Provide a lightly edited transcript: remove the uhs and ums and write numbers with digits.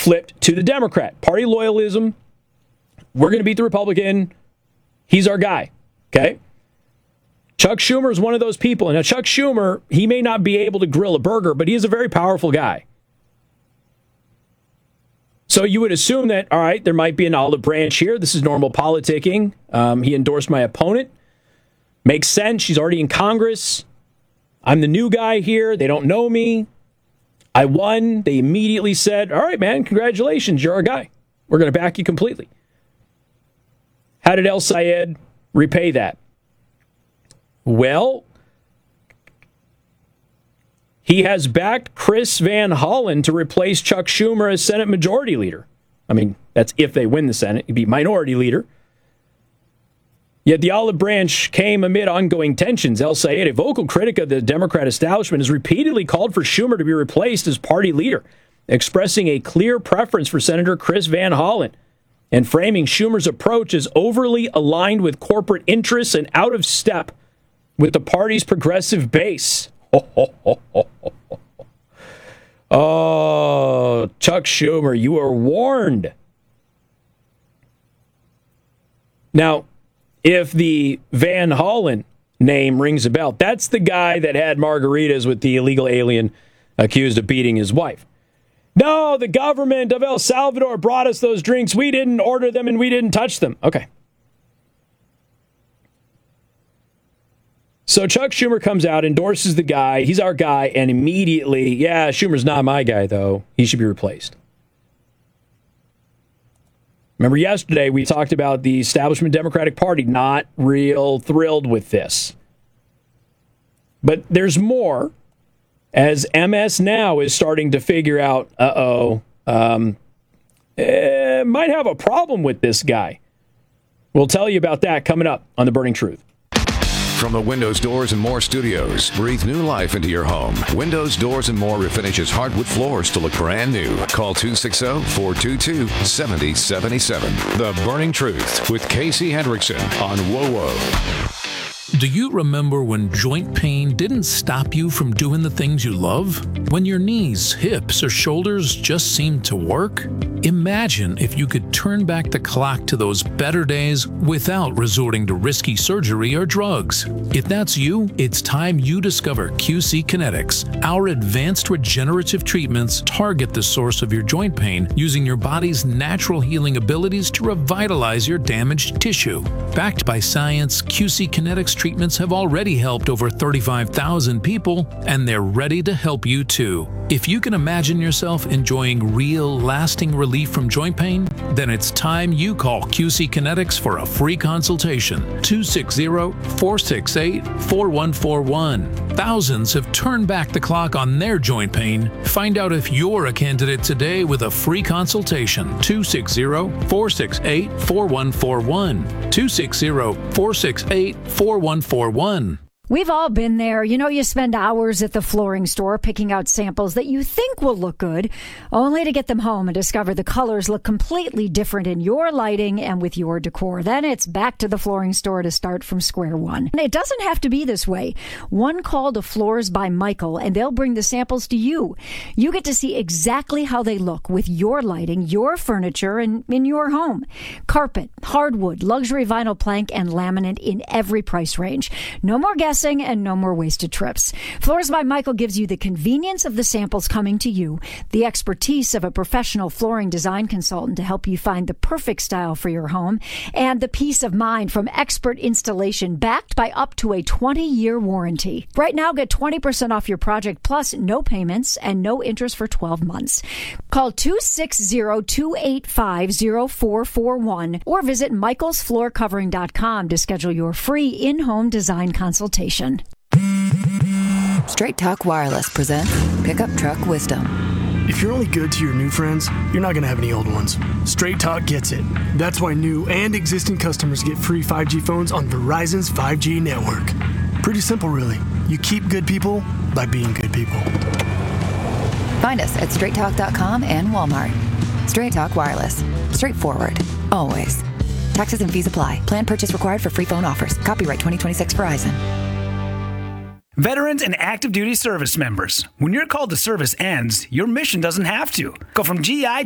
flipped to the Democrat. Party loyalism. We're going to beat the Republican. He's our guy. Okay? Chuck Schumer is one of those people. Now, Chuck Schumer, he may not be able to grill a burger, but he is a very powerful guy. So you would assume that, all right, there might be an olive branch here. This is normal politicking. He endorsed my opponent. Makes sense. She's already in Congress. I'm the new guy here. They don't know me. I won. They immediately said, all right, man, congratulations. You're our guy. We're going to back you completely. How did El Sayed repay that? Well, he has backed Chris Van Hollen to replace Chuck Schumer as Senate Majority Leader. I mean, that's if they win the Senate. He'd be Minority Leader. Yet the olive branch came amid ongoing tensions. El Sayed, a vocal critic of the Democrat establishment, has repeatedly called for Schumer to be replaced as party leader, expressing a clear preference for Senator Chris Van Hollen and framing Schumer's approach as overly aligned with corporate interests and out of step with the party's progressive base. Oh, Chuck Schumer, you are warned. Now, if the Van Hollen name rings a bell, that's the guy that had margaritas with the illegal alien accused of beating his wife. No, the government of El Salvador brought us those drinks. We didn't order them and we didn't touch them. Okay. So Chuck Schumer comes out, endorses the guy. He's our guy. And immediately, yeah, Schumer's not my guy, though. He should be replaced. Remember yesterday we talked about the establishment Democratic Party not real thrilled with this. But there's more, as MS Now is starting to figure out, might have a problem with this guy. We'll tell you about that coming up on The Burning Truth. From the Windows, Doors, and More studios, breathe new life into your home. Windows, Doors, and More refinishes hardwood floors to look brand new. Call 260-422-7077. The Burning Truth with Casey Hendrickson on WOWO. Do you remember when joint pain didn't stop you from doing the things you love? When your knees, hips, or shoulders just seemed to work? Imagine if you could turn back the clock to those better days without resorting to risky surgery or drugs. If that's you, it's time you discover QC Kinetics. Our advanced regenerative treatments target the source of your joint pain using your body's natural healing abilities to revitalize your damaged tissue. Backed by science, QC Kinetics treatments have already helped over 35,000 people, and they're ready to help you too. If you can imagine yourself enjoying real, lasting relief from joint pain, then it's time you call QC Kinetics for a free consultation. 260-468-4141. Thousands have turned back the clock on their joint pain. Find out if you're a candidate today with a free consultation. 260-468-4141. 260-468-4141. We've all been there. You know, you spend hours at the flooring store picking out samples that you think will look good, only to get them home and discover the colors look completely different in your lighting and with your decor. Then it's back to the flooring store to start from square one. And it doesn't have to be this way. One call to Floors by Michael, and they'll bring the samples to you. You get to see exactly how they look with your lighting, your furniture, and in your home. Carpet, hardwood, luxury vinyl plank, and laminate in every price range. No more guessing and no more wasted trips. Floors by Michael gives you the convenience of the samples coming to you, the expertise of a professional flooring design consultant to help you find the perfect style for your home, and the peace of mind from expert installation backed by up to a 20-year warranty. Right now, get 20% off your project plus no payments and no interest for 12 months. Call 260-285-0441 or visit michaelsfloorcovering.com to schedule your free in-home design consultation. Straight Talk Wireless presents Pickup Truck Wisdom. If you're only good to your new friends, you're not going to have any old ones. Straight Talk gets it. That's why new and existing customers get free 5G phones on Verizon's 5G network. Pretty simple, really. You keep good people by being good people. Find us at straighttalk.com and Walmart. Straight Talk Wireless. Straightforward. Always. Taxes and fees apply. Plan purchase required for free phone offers. Copyright 2026 Verizon. Veterans and active duty service members, when your call to service ends, your mission doesn't have to. Go from GI